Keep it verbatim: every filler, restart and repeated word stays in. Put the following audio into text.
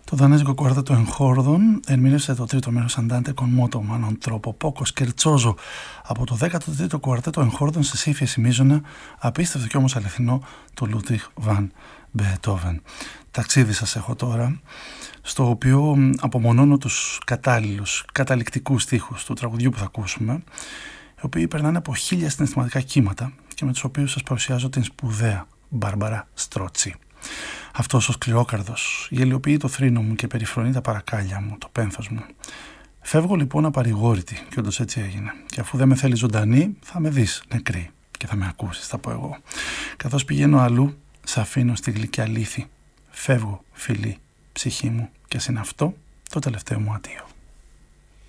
Το δανέζικο κουαρτέτο εγχόρδων ερμήνευσε το τρίτο μέρος Andante con moto ma non troppo poco scherzoso από το δέκατο τρίτο κουαρτέτο εγχόρδων σε ύφεση μείζωνα, απίστευτο και όμως αληθινό, του Ludwig van Beethoven. Ταξίδι σας έχω τώρα, στο οποίο απομονώνω τους κατάλληλους, καταληκτικούς στίχους του τραγουδιού που θα ακούσουμε, οι οποίοι περνάνε από χίλια συναισθηματικά κύματα και με τους οποίους σας παρουσιάζω την σπουδαία Μπάρμπαρα Στρότσι. Αυτός ο σκληρόκαρδος γελιοποιεί το θρήνο μου και περιφρονεί τα παρακάλια μου, το πένθος μου. Φεύγω λοιπόν απαρηγόρητη και όντως έτσι έγινε. Και αφού δεν με θέλει ζωντανή, θα με δεις νεκρή και θα με ακούσεις, θα πω εγώ. Καθώς πηγαίνω αλλού, σ' αφήνω στη γλυκιά λύθη. Φεύγω, φιλή, ψυχή μου, και ας είναι αυτό το τελευταίο μου αντίο.